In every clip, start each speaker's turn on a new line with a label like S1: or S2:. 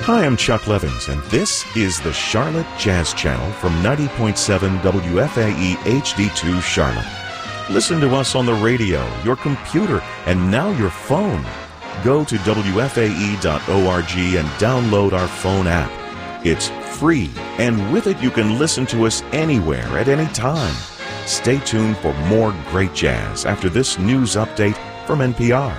S1: Hi, I'm Chuck Levins, and this is the Charlotte Jazz Channel from 90.7 WFAE HD2 Charlotte. Listen to us on the radio, your computer, and now your phone. Go to WFAE.org and download our phone app. It's free, and with it you can listen to us anywhere at any time. Stay tuned for more great jazz after this news update from NPR.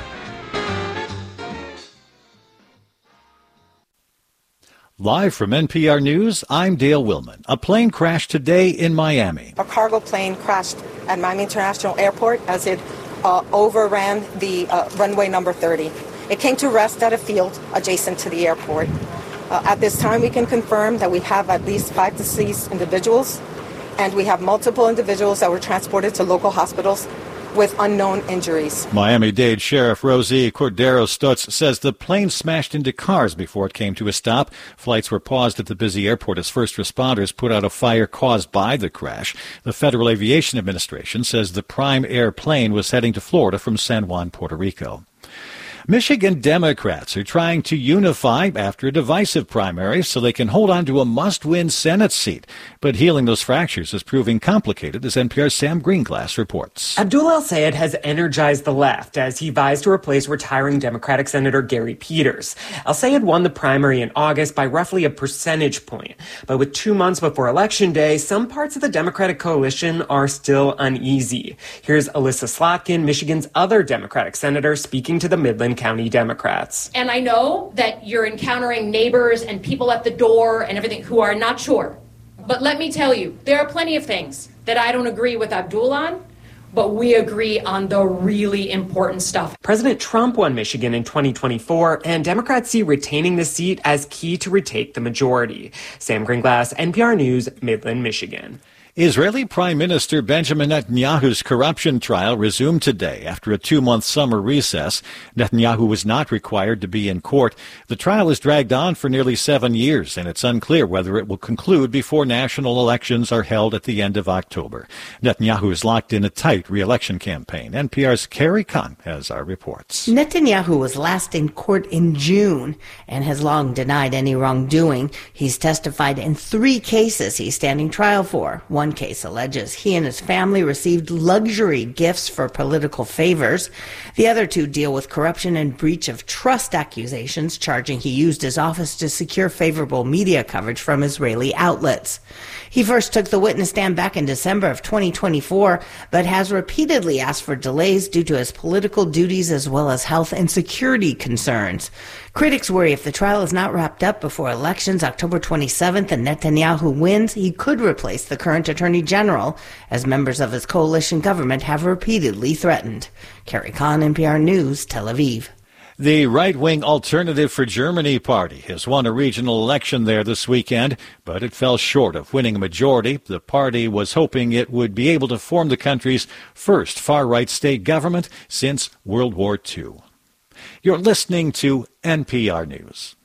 S2: Live from NPR News, I'm Dale Willman. A plane crashed today in Miami.
S3: A cargo plane crashed at Miami International Airport as it overran the runway number 30. It came to rest at a field adjacent to the airport. At this time, we can confirm that we have at least 5 deceased individuals, and we have multiple individuals that were transported to local hospitals with unknown injuries.
S2: Miami-Dade Sheriff Rosie Cordero-Stutz says the plane smashed into cars before it came to a stop. Flights were paused at the busy airport as first responders put out a fire caused by the crash. The Federal Aviation Administration says the Prime Air plane was heading to Florida from San Juan, Puerto Rico. Michigan Democrats are trying to unify after a divisive primary so they can hold on to a must-win Senate seat. But healing those fractures is proving complicated, as NPR's Sam Greenglass reports.
S4: Abdul El-Sayed has energized the left as he vies to replace retiring Democratic Senator Gary Peters. El-Sayed won the primary in August by roughly a percentage point. But with 2 months before Election Day, some parts of the Democratic coalition are still uneasy. Here's Alyssa Slotkin, Michigan's other Democratic senator, speaking to the Midland County Democrats.
S5: And I know that you're encountering neighbors and people at the door and everything who are not sure. But let me tell you, there are plenty of things that I don't agree with Abdul on, but we agree on the really important stuff.
S4: President Trump won Michigan in 2024, and Democrats see retaining the seat as key to retake the majority. Sam Greenglass, NPR News, Midland, Michigan.
S2: Israeli Prime Minister Benjamin Netanyahu's corruption trial resumed today after a 2-month summer recess. Netanyahu was not required to be in court. The trial has dragged on for nearly 7 years, and it's unclear whether it will conclude before national elections are held at the end of October. Netanyahu is locked in a tight re-election campaign. NPR's Carrie Kahn has our reports.
S6: Netanyahu was last in court in June and has long denied any wrongdoing. He's testified in 3 cases he's standing trial for. One case alleges he and his family received luxury gifts for political favors. The other 2 deal with corruption and breach of trust accusations, charging he used his office to secure favorable media coverage from Israeli outlets. He first took the witness stand back in December of 2024, but has repeatedly asked for delays due to his political duties as well as health and security concerns. Critics worry if the trial is not wrapped up before elections October 27th and Netanyahu wins, he could replace the current Attorney General, as members of his coalition government have repeatedly threatened. Carrie Kahn, NPR News, Tel Aviv.
S2: The right-wing Alternative for Germany party has won a regional election there this weekend, but it fell short of winning a majority. The party was hoping it would be able to form the country's first far-right state government since World War II. You're listening to NPR News.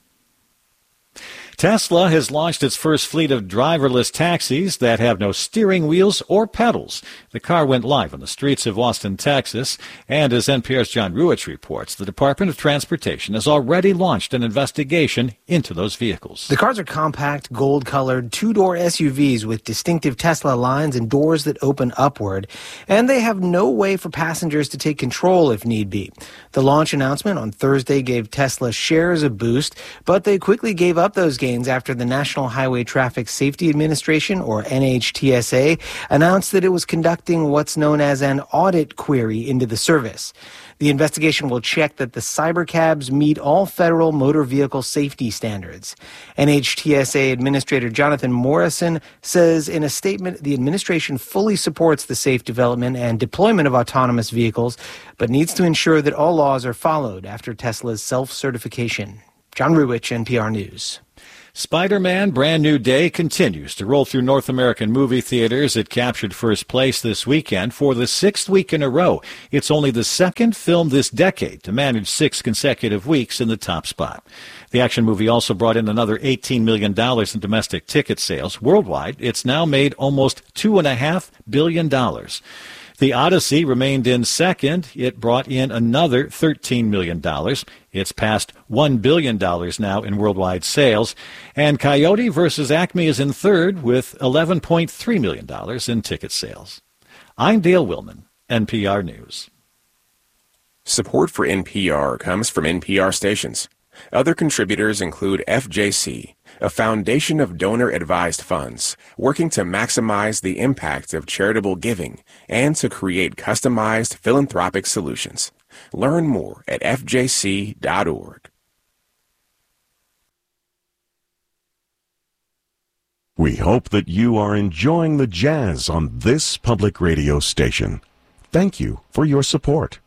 S2: Tesla has launched its first fleet of driverless taxis that have no steering wheels or pedals. The car went live on the streets of Austin, Texas, and as NPR's John Ruich reports, the Department of Transportation has already launched an investigation into those vehicles.
S7: The cars are compact, gold-colored, 2-door SUVs with distinctive Tesla lines and doors that open upward, and they have no way for passengers to take control if need be. The launch announcement on Thursday gave Tesla shares a boost, but they quickly gave up those gains after the National Highway Traffic Safety Administration, or NHTSA, announced that it was conducting what's known as an audit query into the service. The investigation will check that the cybercabs meet all federal motor vehicle safety standards. NHTSA Administrator Jonathan Morrison says in a statement the administration fully supports the safe development and deployment of autonomous vehicles, but needs to ensure that all laws are followed after Tesla's self-certification. John Ruich, NPR News.
S2: Spider-Man Brand New Day continues to roll through North American movie theaters. It captured first place this weekend for the 6th week in a row. It's only the second film this decade to manage 6 consecutive weeks in the top spot. The action movie also brought in another $18 million in domestic ticket sales. Worldwide, it's now made almost $2.5 billion. The Odyssey remained in second. It brought in another $13 million. It's past $1 billion now in worldwide sales. And Coyote versus Acme is in third with $11.3 million in ticket sales. I'm Dale Willman, NPR News.
S8: Support for NPR comes from NPR stations. Other contributors include FJC, a foundation of donor-advised funds working to maximize the impact of charitable giving and to create customized philanthropic solutions. Learn more at fjc.org.
S1: We hope that you are enjoying the jazz on this public radio station. Thank you for your support.